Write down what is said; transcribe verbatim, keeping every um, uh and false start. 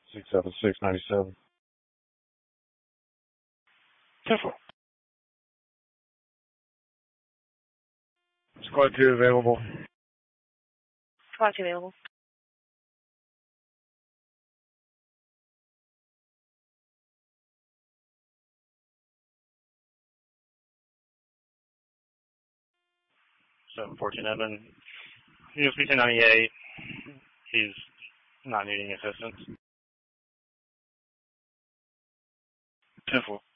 six seven six ninety seven. ten four. Squad two available. Squad two available. seven fourteen Evan. U S B ten ninety-eight. He's not needing assistance. ten four.